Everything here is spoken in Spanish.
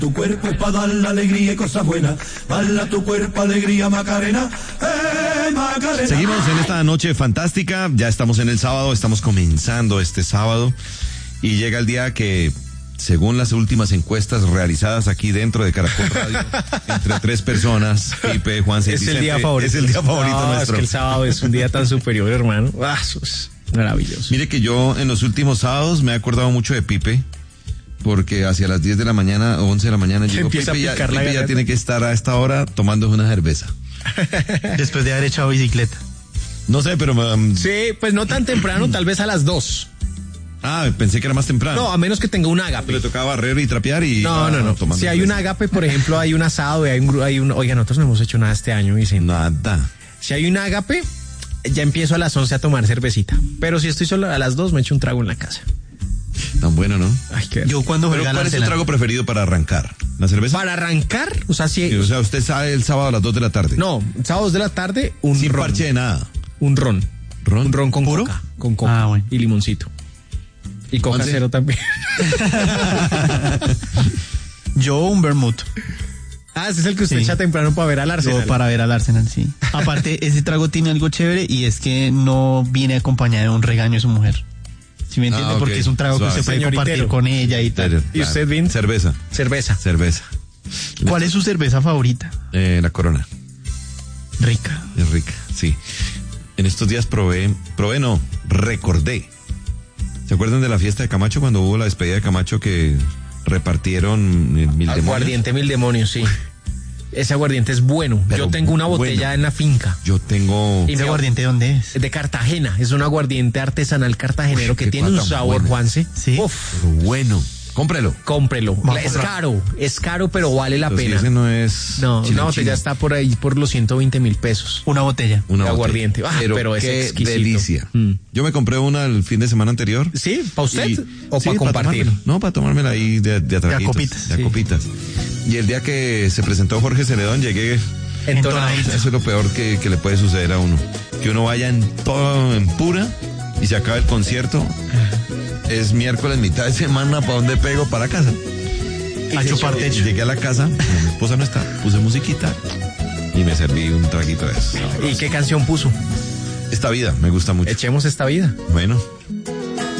Tu cuerpo es para dar la alegría y cosas buenas. Bala tu cuerpo, alegría, Macarena. Macarena. Seguimos en esta noche fantástica. Ya estamos en el sábado, estamos comenzando este sábado. Y llega el día que, según las últimas encuestas realizadas aquí dentro de Caracol Radio, entre 3 personas, Pipe, Juan, es el día favorito. Es el día favorito nuestro. Es que el sábado es un día tan superior, hermano. Eso es maravilloso. Mire que yo en los últimos sábados me he acordado mucho de Pipe. Porque hacia las 10 de la mañana o 11 de la mañana llegó Pipe, Pipe ya tiene que estar a esta hora tomando una cerveza. Después de haber echado bicicleta. No sé, pero... sí, pues no tan temprano, tal vez a las 2. Ah, pensé que era más temprano. No, a menos que tenga un ágape. Le tocaba barrer y trapear y... No. Si hay un ágape, por ejemplo, hay un asado y hay un... Oiga, nosotros no hemos hecho nada este año, dicen. Nada. Si hay un ágape, ya empiezo a las 11 a tomar cervecita. Pero si estoy solo a las 2, me echo un trago en la casa. Tan bueno, ¿no? Ay, qué... Yo cuando ¿Pero cuál es tu trago preferido para arrancar? ¿La cerveza? ¿Para arrancar? O sea, si... Sí, o sea, usted sale el sábado a las 2 de la tarde. No, sábados de la tarde, un sin ron. parche de nada. Un ron. ¿Ron? Un ron con ¿puro? coca. Con coca. Bueno. Y limoncito. Y coca cero también. Yo un vermut. Ese es el que usted echa temprano para ver al Arsenal. Yo para ver al Arsenal, sí. Aparte, ese trago tiene algo chévere y es que no viene acompañado de un regaño de su mujer. ¿Sí me entiende? Porque es un trago que usted puede compartir con ella y tal. ¿Y usted, Vin? Cerveza. Cerveza. ¿Cuál es su cerveza favorita? La Corona. Rica. Es rica, sí. En estos días recordé. ¿Se acuerdan de la fiesta de Camacho cuando hubo la despedida de Camacho que repartieron Mil Demonios? Aguardiente Mil Demonios, sí. Ese aguardiente es bueno. Pero yo tengo una botella en la finca. Yo tengo... ¿Y ¿Ese aguardiente dónde es? De Cartagena. Es un aguardiente artesanal cartagenero que tiene un sabor, bueno. Juanse. Sí. Uf. Pero bueno, cómprelo. Es caro, pero vale la pena. Ese no es... No, una botella está por ahí por los 120,000 pesos. Una botella. Una de aguardiente. Botella. Pero es qué exquisito. delicia. Yo me compré una el fin de semana anterior. ¿Sí? ¿Para usted? ¿O sí, para compartir? No, para tomármela ahí de atraguitos. copitas. De a copitas. Y el día que se presentó Jorge Celedón, llegué... Entonadito. Eso es lo peor que le puede suceder a uno. Que uno vaya en pura y se acaba el concierto. Es miércoles, mitad de semana, ¿para dónde pego? Para casa. A chupar techo. Llegué a la casa, mi esposa no está, puse musiquita y me serví un traguito de eso. ¿Y qué canción puso? Esta vida, me gusta mucho. Echemos esta vida. Bueno.